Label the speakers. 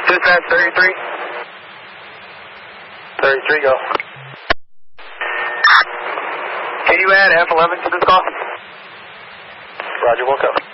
Speaker 1: Dispatch 33. 33, go. Can you add F11 to this call? Roger, we'll go.